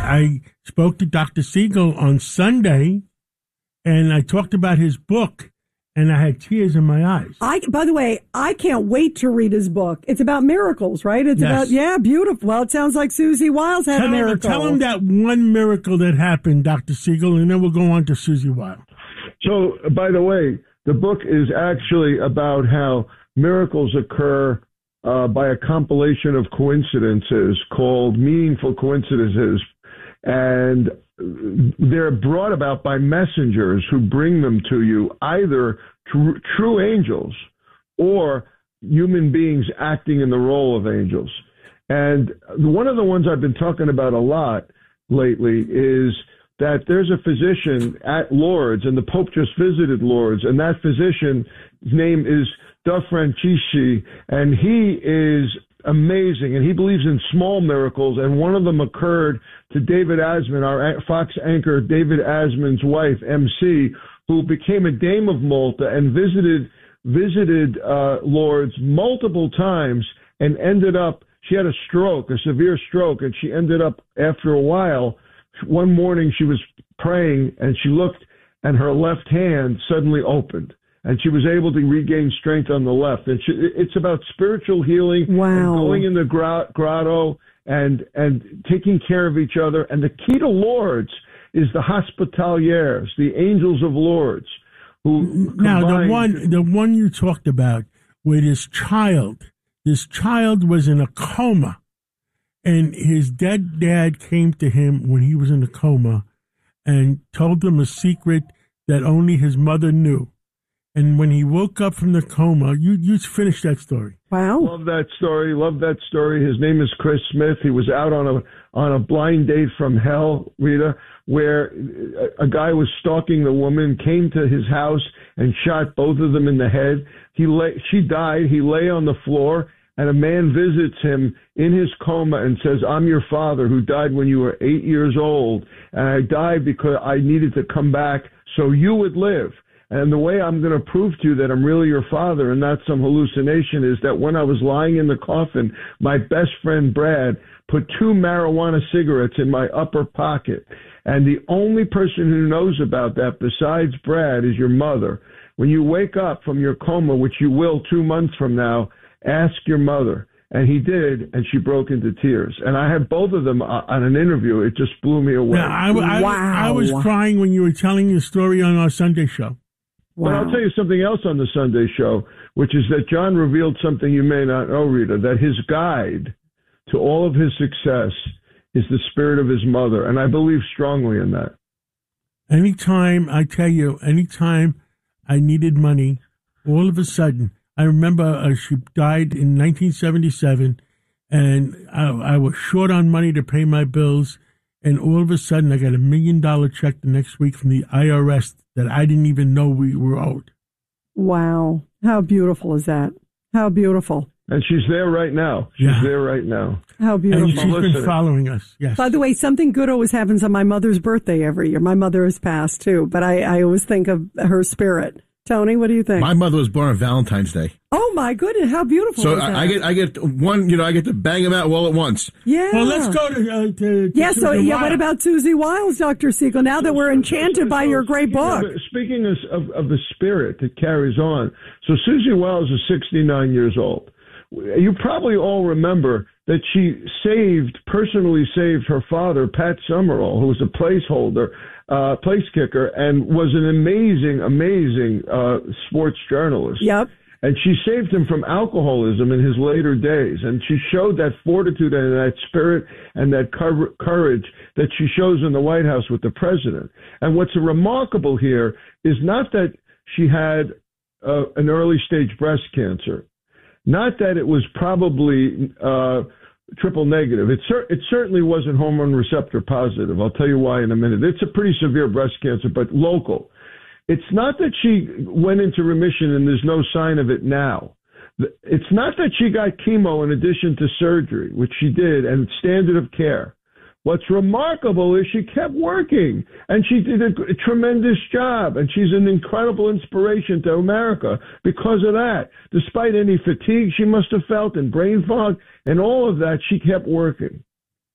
I spoke to Dr. Siegel on Sunday, and I talked about his book, and I had tears in my eyes. By the way, I can't wait to read his book. It's about miracles, right? It's about, beautiful. Well, it sounds like Susie Wiles had a miracle. Tell him that one miracle that happened, Dr. Siegel, and then we'll go on to Susie Wiles. So, by the way, the book is actually about how miracles occur by a compilation of coincidences called Meaningful Coincidences. And they're brought about by messengers who bring them to you, either true angels or human beings acting in the role of angels. And one of the ones I've been talking about a lot lately is that there's a physician at Lourdes, and the Pope just visited Lourdes, and that physician's name is Da Francisci, and he is amazing, and he believes in small miracles, and one of them occurred to David Asman, our Fox anchor, David Asman's wife, MC, who became a Dame of Malta and visited Lourdes multiple times and ended up, she had a stroke, a severe stroke, and she ended up, after a while, one morning she was praying, and she looked, and her left hand suddenly opened. And she was able to regain strength on the left. And it's about spiritual healing, and going in the grotto and taking care of each other. And the key to Lourdes is the Hospitalières, the angels of Lourdes. Now, the one you talked about with this child was in a coma. And his dead dad came to him when he was in a coma and told him a secret that only his mother knew. And when he woke up from the coma, you finished that story. Wow. Love that story. His name is Chris Smith. He was out on a blind date from hell, Rita, where a guy was stalking the woman, came to his house and shot both of them in the head. She died. He lay on the floor, and a man visits him in his coma and says, "I'm your father who died when you were 8 years old, and I died because I needed to come back so you would live. And the way I'm going to prove to you that I'm really your father and not some hallucination is that when I was lying in the coffin, my best friend Brad put 2 marijuana cigarettes in my upper pocket. And the only person who knows about that besides Brad is your mother. When you wake up from your coma, which you will 2 months from now, ask your mother." And he did, and she broke into tears. And I had both of them on an interview. It just blew me away. I was crying when you were telling the story on our Sunday show. Wow. But I'll tell you something else on the Sunday show, which is that John revealed something you may not know, Rita, that his guide to all of his success is the spirit of his mother. And I believe strongly in that. Anytime I needed money, all of a sudden, I remember she died in 1977, and I was short on money to pay my bills, and all of a sudden I got $1 million check the next week from the IRS that I didn't even know we were owed. Wow. How beautiful is that? How beautiful. And she's there right now. She's there right now. How beautiful. And she's been following us, yes. By the way, something good always happens on my mother's birthday every year. My mother has passed, too, but I always think of her spirit. Tony, what do you think? My mother was born on Valentine's Day. Oh my goodness, how beautiful! So is that? I get one, I get to bang them out all at once. Yeah. Well, let's go to what about Susie Wiles, Dr. Siegel? Now that we're enchanted by your great book. Speaking of the spirit that carries on, so Susie Wiles is 69 years old. You probably all remember that she personally saved her father, Pat Summerall, who was a placeholder, place kicker, and was an amazing sports journalist. Yep. And she saved him from alcoholism in his later days. And she showed that fortitude and that spirit and that courage that she shows in the White House with the president. And what's remarkable here is not that she had an early stage breast cancer, not that it was probably triple negative. It certainly wasn't hormone receptor positive. I'll tell you why in a minute. It's a pretty severe breast cancer, but local. It's not that she went into remission and there's no sign of it now. It's not that she got chemo in addition to surgery, which she did, and standard of care. What's remarkable is she kept working, and she did a tremendous job, and she's an incredible inspiration to America because of that. Despite any fatigue she must have felt and brain fog and all of that, she kept working.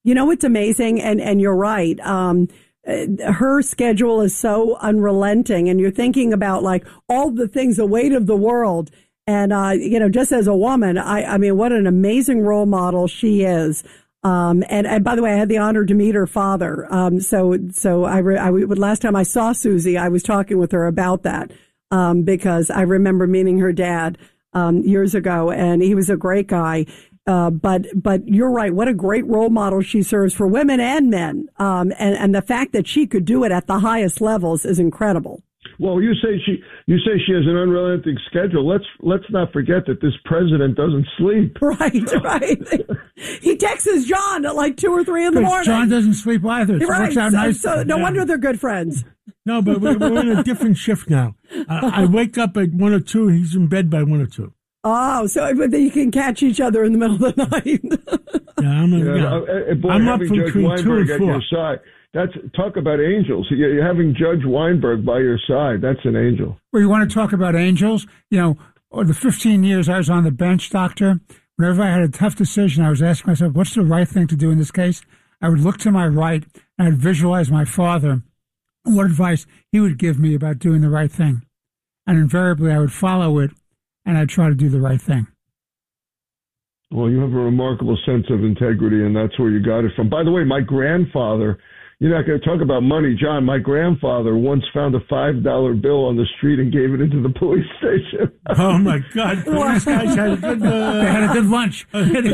You know, it's amazing. And you're right. Her schedule is so unrelenting, and you're thinking about like all the things, the weight of the world. And, you know, just as a woman, I mean, what an amazing role model she is. And by the way, I had the honor to meet her father. So last time I saw Susie, I was talking with her about that, because I remember meeting her dad, years ago, and he was a great guy. But you're right. What a great role model she serves for women and men. And the fact that she could do it at the highest levels is incredible. Well, you say she has an unrelenting schedule. Let's not forget that this president doesn't sleep. Right. He texts John at like 2 or 3 in the morning. John doesn't sleep either. So right. Works out nice. So no wonder they're good friends. No, but we're in a different shift now. I wake up at 1 or 2. He's in bed by 1 or 2. Oh, so you can catch each other in the middle of the night. I'm up from between 2 and 4. At your side. Talk about angels. You're having Judge Weinberg by your side. That's an angel. Well, you want to talk about angels? You know, the 15 years I was on the bench, Doctor, whenever I had a tough decision, I was asking myself, what's the right thing to do in this case? I would look to my right, and I'd visualize my father, what advice he would give me about doing the right thing. And invariably, I would follow it, and I'd try to do the right thing. Well, you have a remarkable sense of integrity, and that's where you got it from. By the way, my grandfather... You're not going to talk about money, John. My grandfather once found a $5 bill on the street and gave it into the police station. Oh my God! These guys had a good. They had a good lunch.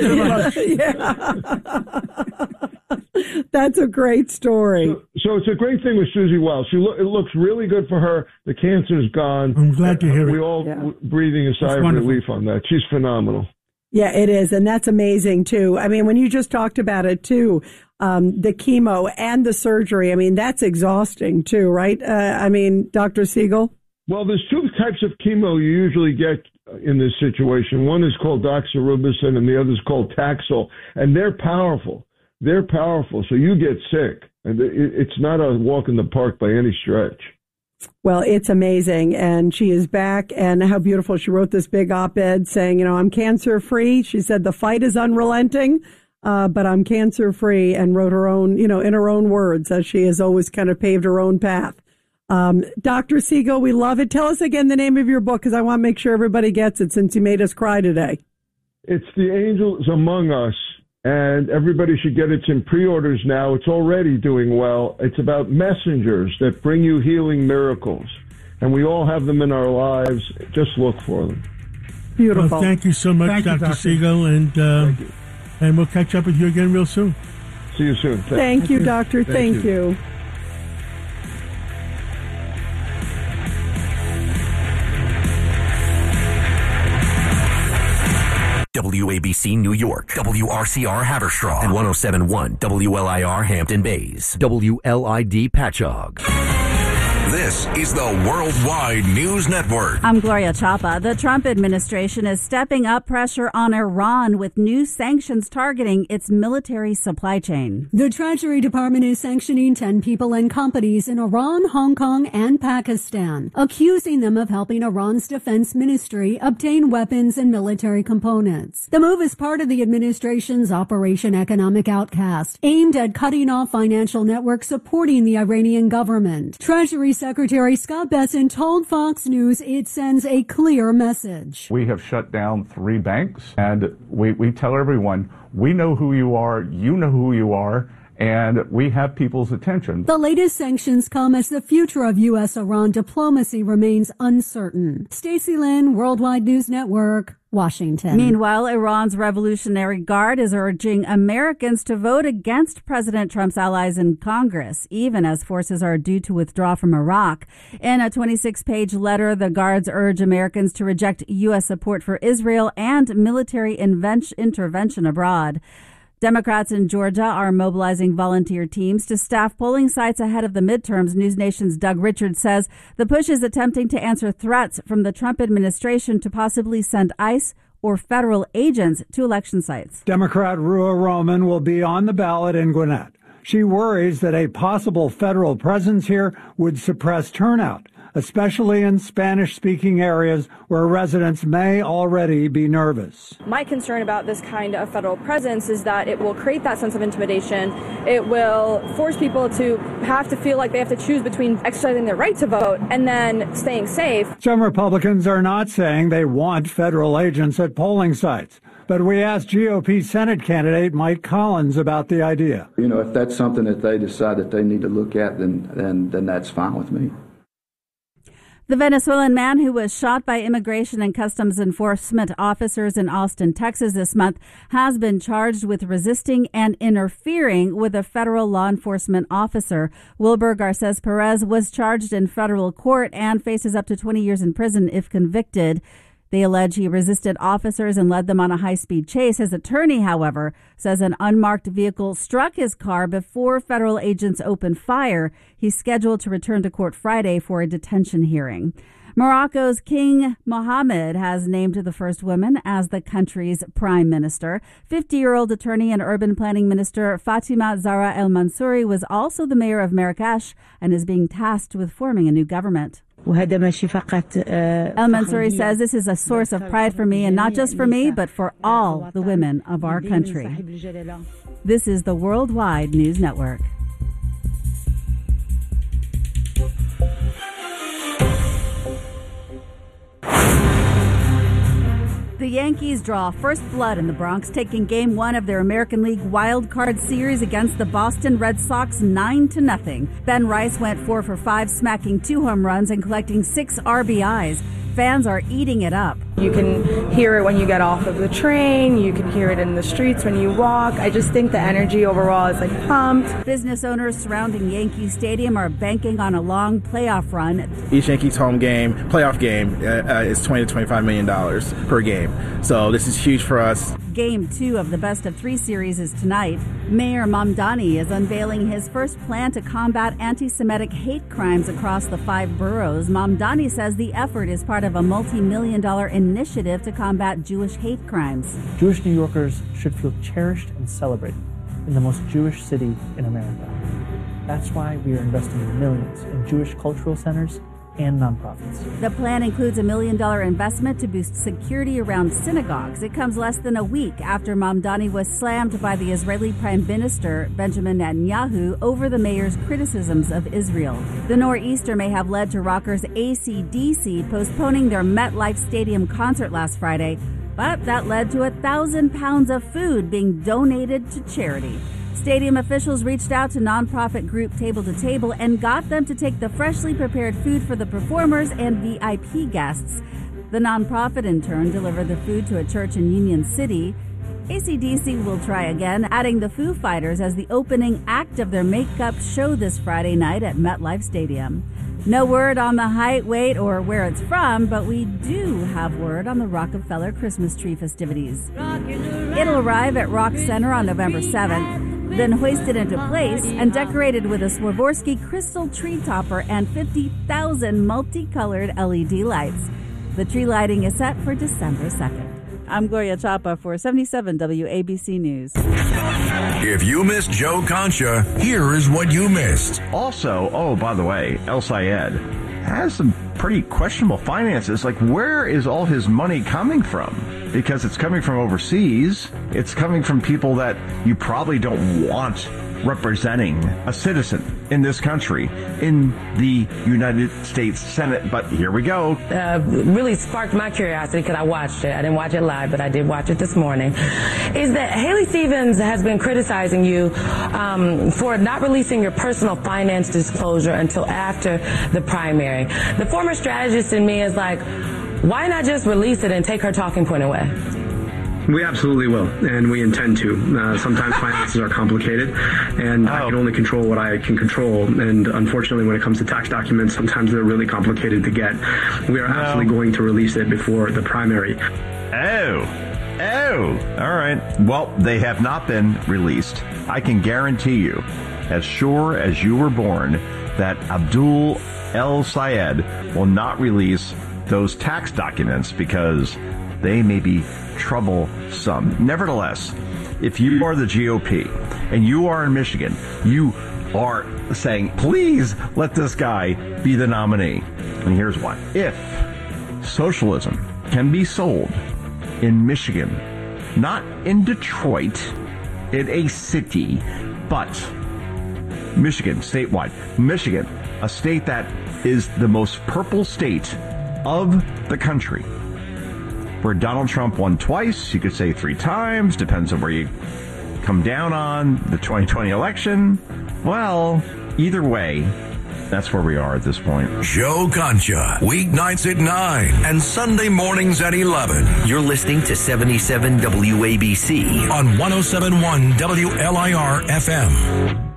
Yeah. That's a great story. So it's a great thing with Susie Wiles. It looks really good for her. The cancer's gone. I'm glad to hear it. We're all breathing a sigh of relief on that. She's phenomenal. Yeah, it is. And that's amazing, too. I mean, when you just talked about it, too, the chemo and the surgery, I mean, that's exhausting, too, right? I mean, Dr. Siegel? Well, there's 2 types of chemo you usually get in this situation. One is called doxorubicin and the other is called Taxol. And they're powerful. So you get sick. And it's not a walk in the park by any stretch. Well, it's amazing. And she is back. And how beautiful. She wrote this big op-ed saying, you know, I'm cancer free. She said the fight is unrelenting, but I'm cancer free, and wrote her own, you know, in her own words, as she has always kind of paved her own path. Dr. Siegel, we love it. Tell us again the name of your book, because I want to make sure everybody gets it, since you made us cry today. It's The Angels Among Us. And everybody should get it. It's in pre-orders now. It's already doing well. It's about messengers that bring you healing miracles. And we all have them in our lives. Just look for them. Beautiful. Well, thank you so much, Dr. Siegel. And we'll catch up with you again real soon. See you soon. Thank you, Doctor. Thank you. WABC New York, WRCR Haverstraw, and 107.1 WLIR Hampton Bays, WLID Patchogue. This is the Worldwide News Network. I'm Gloria Chapa. The Trump administration is stepping up pressure on Iran with new sanctions targeting its military supply chain. The Treasury Department is sanctioning 10 people and companies in Iran, Hong Kong, and Pakistan, accusing them of helping Iran's defense ministry obtain weapons and military components. The move is part of the administration's Operation Economic Outcast, aimed at cutting off financial networks supporting the Iranian government. Treasury Secretary Scott Bessent told Fox News it sends a clear message. We have shut down 3 banks, and we tell everyone, we know who you are, you know who you are, and we have people's attention. The latest sanctions come as the future of U.S.-Iran diplomacy remains uncertain. Stacey Lynn, Worldwide News Network, Washington. Meanwhile, Iran's Revolutionary Guard is urging Americans to vote against President Trump's allies in Congress, even as forces are due to withdraw from Iraq. In a 26-page letter, the Guards urge Americans to reject U.S. support for Israel and military intervention abroad. Democrats in Georgia are mobilizing volunteer teams to staff polling sites ahead of the midterms. News Nation's Doug Richards says the push is attempting to answer threats from the Trump administration to possibly send ICE or federal agents to election sites. Democrat Ruha Roman will be on the ballot in Gwinnett. She worries that a possible federal presence here would suppress turnout. especially in Spanish-speaking areas where residents may already be nervous. My concern about this kind of federal presence is that it will create that sense of intimidation. It will force people to have to feel like they have to choose between exercising their right to vote and then staying safe. Some Republicans are not saying they want federal agents at polling sites. But we asked GOP Senate candidate Mike Collins about the idea. You know, if that's something that they decide that they need to look at, then that's fine with me. The Venezuelan man who was shot by Immigration and Customs Enforcement officers in Austin, Texas this month has been charged with resisting and interfering with a federal law enforcement officer. Wilbur Garces Perez was charged in federal court and faces up to 20 years in prison if convicted. They allege he resisted officers and led them on a high-speed chase. His attorney, however, says an unmarked vehicle struck his car before federal agents opened fire. He's scheduled to return to court Friday for a detention hearing. Morocco's King Mohammed has named the first woman as the country's prime minister. 50-year-old attorney and urban planning minister Fatima Zahra El Mansouri was also the mayor of Marrakesh and is being tasked with forming a new government. El Mansouri says this is a source of pride for me, and not just for me, but for all the women of our country. This is the Worldwide News Network. The Yankees draw first blood in the Bronx, taking Game 1 of their American League Wild Card Series against the Boston Red Sox 9-0. Ben Rice went 4 for 5, smacking 2 home runs and collecting 6 RBIs. Fans are eating it up. You can hear it when you get off of the train. You can hear it in the streets when you walk. I just think the energy overall is like pumped. Business owners surrounding Yankee Stadium are banking on a long playoff run. Each Yankees home game, playoff game, is $20 to $25 million per game. So this is huge for us. Game 2 of the best of 3 series is tonight. Mayor Mamdani is unveiling his first plan to combat anti-Semitic hate crimes across the 5 boroughs. Mamdani says the effort is part of a multi-million-dollar initiative to combat Jewish hate crimes. Jewish New Yorkers should feel cherished and celebrated in the most Jewish city in America. That's why we are investing millions in Jewish cultural centers and nonprofits. The plan includes $1 million investment to boost security around synagogues. It comes less than a week after Mamdani was slammed by the Israeli Prime Minister Benjamin Netanyahu over the mayor's criticisms of Israel. The nor'easter may have led to rockers AC/DC postponing their MetLife Stadium concert last Friday, but that led to 1,000 pounds of food being donated to charity. Stadium officials reached out to nonprofit group Table to Table and got them to take the freshly prepared food for the performers and VIP guests. The nonprofit, in turn, delivered the food to a church in Union City. AC/DC will try again, adding the Foo Fighters as the opening act of their makeup show this Friday night at MetLife Stadium. No word on the height, weight, or where it's from, but we do have word on the Rockefeller Christmas tree festivities. It'll arrive at Rock Center on November 7th. Then hoisted into place and decorated with a Swarovski crystal tree topper and 50,000 multicolored LED lights. The tree lighting is set for December 2nd. I'm Gloria Chapa for 77 WABC News. If you missed Joe Concha, here is what you missed. Also, by the way, El Sayed has some pretty questionable finances. Like, where is all his money coming from? Because it's coming from overseas. It's coming from people that you probably don't want representing a citizen in this country in the United States Senate. But here we go. Really sparked my curiosity because I watched it. I didn't watch it live, but I did watch it this morning. Is that Haley Stevens has been criticizing you for not releasing your personal finance disclosure until after the primary. The former strategist in me is like, why not just release it and take her talking point away? We absolutely will, and we intend to. Sometimes finances are complicated, and I can only control what I can control. And unfortunately, when it comes to tax documents, sometimes they're really complicated to get. We are absolutely going to release it before the primary. Oh, all right. Well, they have not been released. I can guarantee you, as sure as you were born, that Abdul El Sayed will not release those tax documents because they may be troublesome. Nevertheless, if you are the GOP and you are in Michigan, you are saying, please let this guy be the nominee. And here's why. If socialism can be sold in Michigan, not in Detroit, in a city, but Michigan, statewide. Michigan, a state that is the most purple state of the country, where Donald Trump won twice, you could say 3 times, depends on where you come down on the 2020 election. Well, either way, that's where we are at this point. Joe Concha, weeknights at 9 and Sunday mornings at 11. You're listening to 77 WABC on 107.1 WLIR FM.